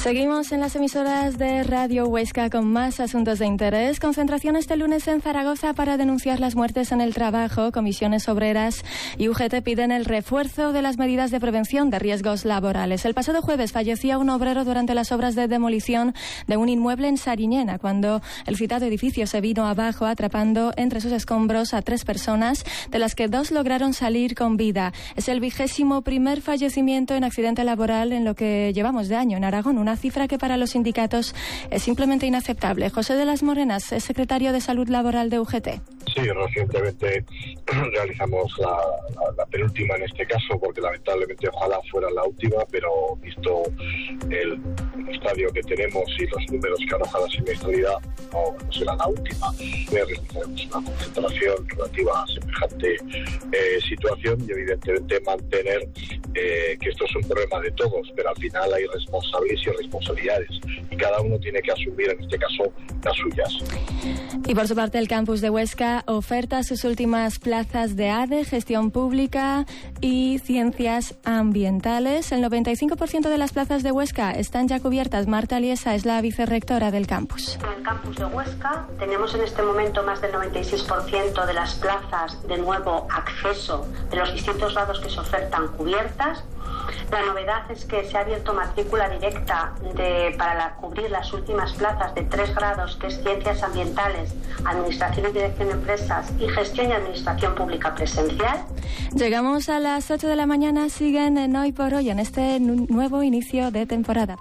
Seguimos en las emisoras de Radio Huesca con más asuntos de interés. Concentración este lunes en Zaragoza para denunciar las muertes en el trabajo. Comisiones obreras y UGT piden el refuerzo de las medidas de prevención de riesgos laborales. El pasado jueves fallecía un obrero durante las obras de demolición de un inmueble en Sariñena, cuando el citado edificio se vino abajo, atrapando entre sus escombros a 3 personas, de las que 2 lograron salir con vida. Es el 21º fallecimiento en accidente laboral en lo que llevamos de año en Aragón, una cifra que para los sindicatos es simplemente inaceptable. José de las Morenas es secretario de Salud Laboral de UGT. Sí, recientemente realizamos la penúltima en este caso, porque lamentablemente ojalá fuera la última, pero visto el estadio que tenemos y los números que arroja la siniestralidad, no será la última. Realizaremos una concentración relativa a semejante situación y evidentemente mantener que esto es un problema de todos, pero al final hay responsables y responsabilidades y cada uno tiene que asumir en este caso las suyas. Y por su parte el campus de Huesca oferta sus últimas plazas de ADE, gestión pública y ciencias ambientales. El 95% de las plazas de Huesca están ya cubiertas. Marta Liesa es la vicerrectora del campus. En el campus de Huesca tenemos en este momento más del 96% de las plazas de nuevo acceso de los distintos grados que se ofertan cubiertas. La novedad es que se ha abierto matrícula directa para cubrir las últimas plazas de 3 grados, que es Ciencias Ambientales, Administración y Dirección de Empresas y Gestión y Administración Pública Presencial. Llegamos a las 8 de la mañana, siguen en Hoy por Hoy en este nuevo inicio de temporada.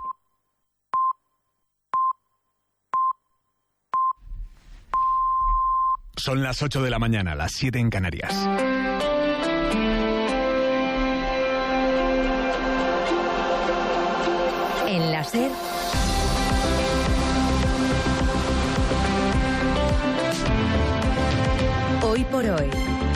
Son las 8 de la mañana, las 7 en Canarias. En la SER, Hoy por Hoy.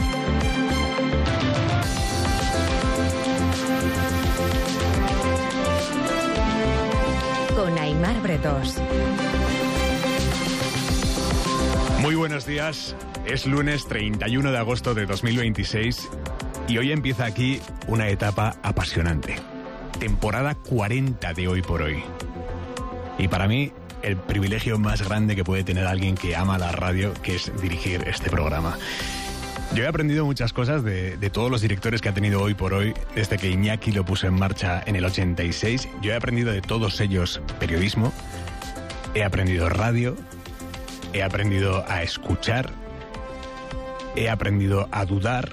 Con Aimar Bretos. Muy buenos días, es lunes 31 de agosto de 2026 y hoy empieza aquí una etapa apasionante. Temporada 40 de Hoy por Hoy. Y para mí, el privilegio más grande que puede tener alguien que ama la radio, que es dirigir este programa. Yo he aprendido muchas cosas de todos los directores que ha tenido Hoy por Hoy, desde que Iñaki lo puso en marcha en el 86. Yo he aprendido de todos ellos periodismo, he aprendido radio, he aprendido a escuchar, he aprendido a dudar,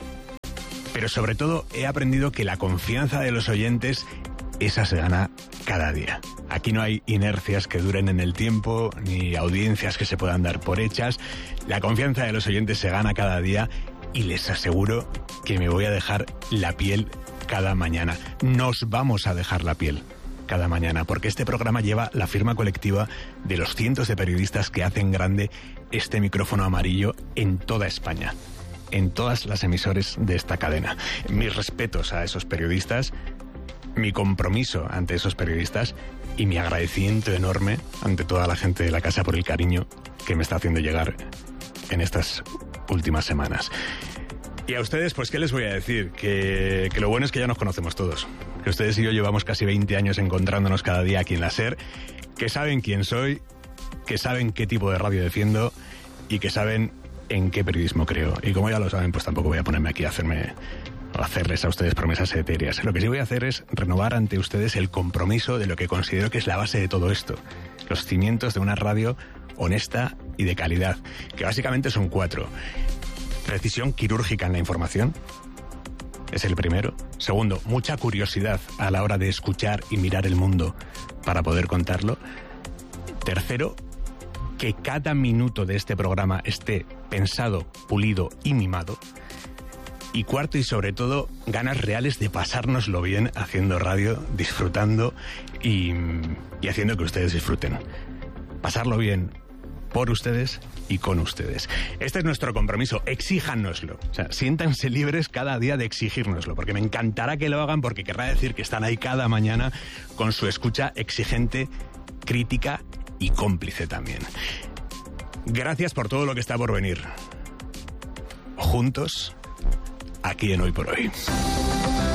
pero sobre todo he aprendido que la confianza de los oyentes, esa se gana cada día. Aquí no hay inercias que duren en el tiempo, ni audiencias que se puedan dar por hechas. La confianza de los oyentes se gana cada día y les aseguro que me voy a dejar la piel cada mañana. Nos vamos a dejar la piel cada mañana, porque este programa lleva la firma colectiva de los cientos de periodistas que hacen grande este micrófono amarillo en toda España, en todas las emisoras de esta cadena. Mis respetos a esos periodistas, mi compromiso ante esos periodistas y mi agradecimiento enorme ante toda la gente de la casa por el cariño que me está haciendo llegar en estas últimas semanas. Y a ustedes, pues, ¿qué les voy a decir? Que lo bueno es que ya nos conocemos todos. Que ustedes y yo llevamos casi 20 años encontrándonos cada día aquí en la SER. Que saben quién soy, que saben qué tipo de radio defiendo y que saben en qué periodismo creo. Y como ya lo saben, pues tampoco voy a ponerme aquí a hacerles a ustedes promesas etéreas. Lo que sí voy a hacer es renovar ante ustedes el compromiso de lo que considero que es la base de todo esto. Los cimientos de una radio honesta y de calidad, que básicamente son 4. Precisión quirúrgica en la información, es el primero. Segundo, mucha curiosidad a la hora de escuchar y mirar el mundo para poder contarlo. Tercero, que cada minuto de este programa esté pensado, pulido y mimado. Y cuarto, y sobre todo, ganas reales de pasárnoslo bien haciendo radio, disfrutando y haciendo que ustedes disfruten. Pasarlo bien por ustedes y con ustedes. Este es nuestro compromiso, exíjanoslo. O sea, siéntanse libres cada día de exigírnoslo, porque me encantará que lo hagan, porque querrá decir que están ahí cada mañana con su escucha exigente, crítica y cómplice también. Gracias por todo lo que está por venir. Juntos, aquí en Hoy por Hoy.